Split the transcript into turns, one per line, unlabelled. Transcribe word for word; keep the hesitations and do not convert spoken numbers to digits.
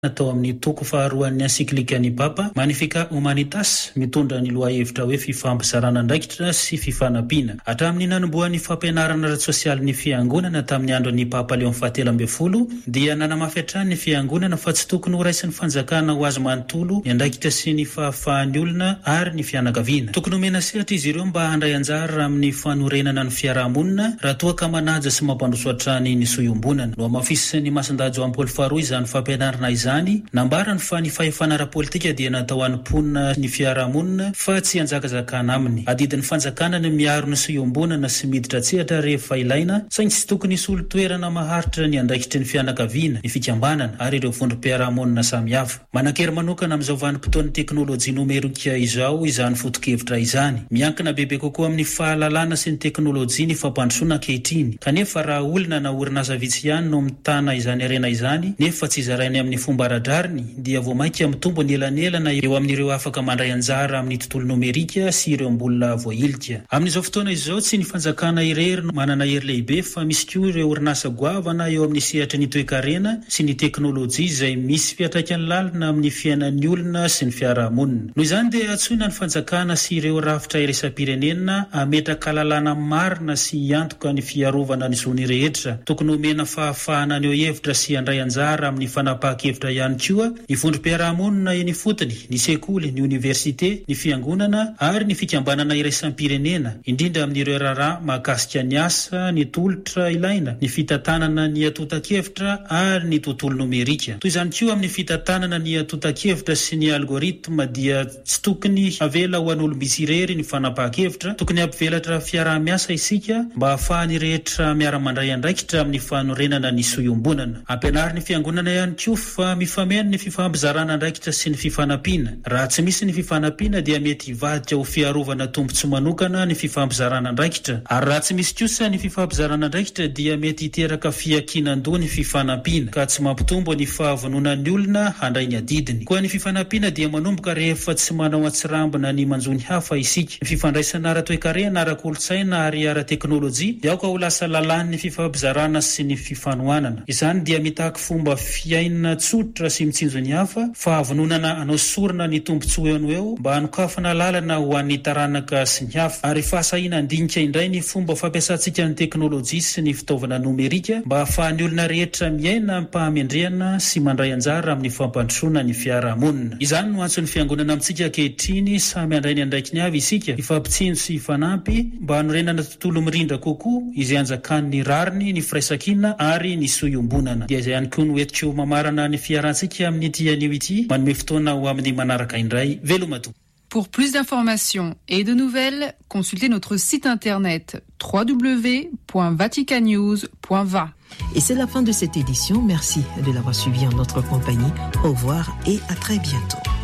natao amin'ny toko faharoan'ny ensiklikany Papa Magnificat Humanitas mitondra ny lohahevitra hoe fifampizarana andraikitra sy fifanampiana. Hatramin'ny nanomboan'ny fampianarana ara-tsosialy fiangonana tamin'ny andron'ny Papa Leo fahatelo ambin'ny folo dia nanamafy hatrany ny fiangonana fa tsy tokony ho raisin'ny fanjakana ho azy manontolo ny andraikitra sy ny fahafahan'ny olona ary ny fianakaviana. Tokony omena sehatra izy ireo mba handray anjara amin'ny fanorenana ny fiarahamonina raha toa ka manaja sy mampandroso hatrany ny soiombonana. No amafisy ny masindahy Joan Paul faharoa izany fampianarana izany nambarany fa ny fahefana ara-politika dia natao hanimponina ny fiarahamonina fa tsy hanjakazakana aminy. Adidin'ny fanjakana ny miaro ny soiombonana sy miditra tsehatra rehefa ilaina saingy tsy tokony hisy olo-toerana maharitra ny andraikitry ny fianakaviana, ny fikambanana ary ireo vondrom-piarahamonina samihafa. Manan-kery manokana amin'izao vanim-potoan'ny teknôlôjia nomerika izao izany foto-kevitra izany. Miankina bebe kokoa amin'ny fahalalana sy ny teknôlôjia ny fampandrosoana ankehitriny. Kanefa raha olona na orinasa vitsy ihany no mitana izany harena izany nefa tsy zarainy amin'ny fomba aradrariny dia vao mainka mitombo ny elanelana eo amin'ireo afaka mandray anjara amin'ny tontolo nomerika sy ireo mbola voailika. Amin'izao fotoana izao tsy ny fanjakana irery no manana hery lehibe fa misy koa ireo orinasa goavana eo amin'ny sehatry ny toe-karena sy ny teknôlôjia izay misy fiatraikany lalina amin'ny fiainan'ny olona sy ny fiarahamonina. Noho izany dia atsoina ny fanjakana sy ireo rafitra iraisam-pirenena ametraka lalàna marina sy antoka ny fiarovana ny zony rehetra. Tokony omena fahafahana aneo hevitra sy handray anjara amin'ny fanapahan-kevitra ihany koa ny vondrom-piarahamonina eny fotony, ny sekoly, ny universite, ny fiangonana ary ny fikambanana iraisam-pirenena, indrindra amin'ireo raharaha mahakasika ny asa, ny tolotra ilaina, ny fitantanana ny atotan-kevitra ary ny tontolo nomerika. Toy izany koa amin'ny fitantanana ny atotan-kevitra sy ny algoritma dia tsy tokony avela ho an'olom-bitsy irery ny fanapahan-kevitra, tokony ampivelatra fiaraha-miasa isika mba ahafahany rehetra miara-mandray andraikitra amin'ny fanorenana ny soiombonana. Ampianary ny fiangonana ihany koa fa mifameno ny fifampizarana andraikitra sy ny fifanampiana. Raha tsy misy ny fifanampiana dia mety hivadika ho fiarovana tombontsoa manokana ny fifampizarana andraikitra, ary raha tsy misy kosa ny fifampizarana andraikitra dia mety hiteraka fiakinan-doha ny fifanampiana ka tsy mampitombo ny fahavononan'ny olona handray ny adidiny. Koa ny fifanampiana dia manomboka rehefa tsy manao atsirambina ny manjony hafa isika. Ny fifandraisana ara-toe-karena, ara-kolotsaina ary ara-teknôlôjia dia aoka ho lasa lalan'ny fifampizarana sy ny fifanohanana. Izany dia mitaky fomba fiaina tsotra sy mitsinjo ny hafa, fahavononana anao sorona ny tombontsoa eo no eo mba hanokafana lalana ho an'ny taranaka sy ny hafa, ary fahasahiana andinika indray ny fomba fampiasantsika ny teknôlôjia sy ny fitaovana nomerika mba hahafahan'ny olona rehetra miaina ampahamendrehana sy mandray anjara amin'ny fampandrosoana ny fiarahamonina. Izany no antson'ny fiangonana amintsika ankehitriny samy handray ny andraikiny avy isika, ifampitsinjo sy ifanampy mba hanorenana tontolo mirindra kokoa izay anjakan'ny rariny, ny firaisankina ary ny soiombonana. Dia izay ihany koa no etiko mamarana ny fiarantsika amin'ny ity anio ity, manome fotoana ho amin'ny manaraka indray. Velomatoa.
Pour plus d'informations et de nouvelles, consultez notre site internet w w w point vatican news point v a.
Et c'est la fin de cette édition. Merci de l'avoir suivi en notre compagnie. Au revoir et à très bientôt.